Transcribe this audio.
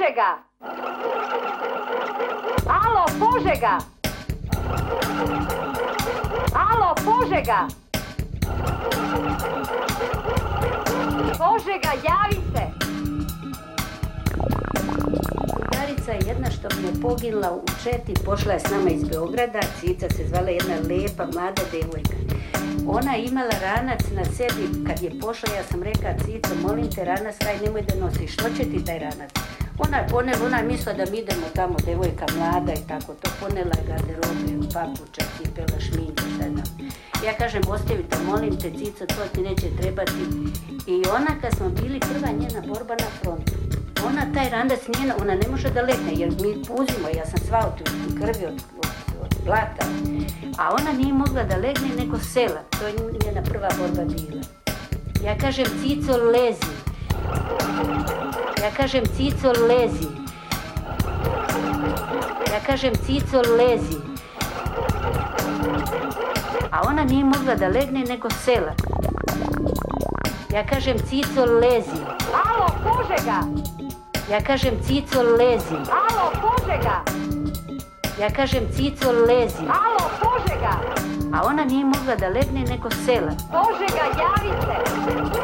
Požega! Alo, Požega! Alo, Požega! Požega, javi se! Drugarica je jedna što mi je poginula u Četi, pošla je s nama iz Beograda, Cica se zvala, jedna lepa, mlada devojka. Ona je imala ranac na sebi, kad je pošla, ja sam rekla, Cico, molim te, ranac taj nemoj da nosiš, što će ti taj ranac? Ona je mislila da mi idemo tamo, devojka mlada i tako, to ponela garderobe, papuča, cipela, šminka, šta znam. Ja kažem, ostavi to, molim te, Cico, to ti neće trebati. I ona, kad smo bili, prva njena borba na frontu, ona taj ranac njena, ona ne može da legne, jer mi puzimo, ja sam sva u krvi od blata, a ona nije mogla da legne nego sela, to je njena prva borba bila. Ja kažem, Cico, lezi. Ja kažem, Cico, lezi. Ja kažem, Cico, lezi. A ona nije mogla da legne nego sela. Ja kažem, Cico, lezi. Alo, Požega! Ja kažem, Cico, lezi. Alo, Požega! Ja kažem, Cico, lezi. Alo, Požega! A ona nije mogla da legne nego sela. Požega, javi se!